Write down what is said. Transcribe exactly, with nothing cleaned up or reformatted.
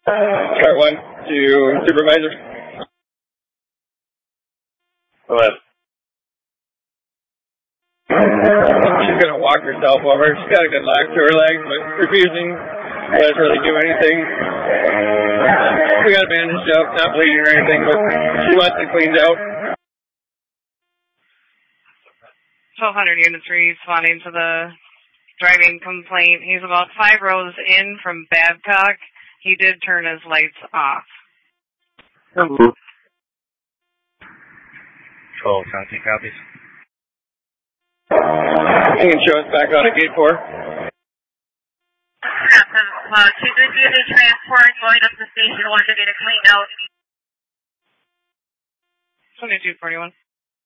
Car one to supervisor. Go ahead. She's going to walk herself over. She's got a good lock to her legs, but refusing to let us really do anything. We got a bandaged up, not bleeding or anything, but she wants it cleaned out. twelve hundred unit three responding to the driving complaint. He's about five rows in from Babcock. He did turn his lights off. twelve, contact copies. You can show us back out at gate four. Uh, two good duty transport going up to station one to get it cleaned out. twenty-two forty-one.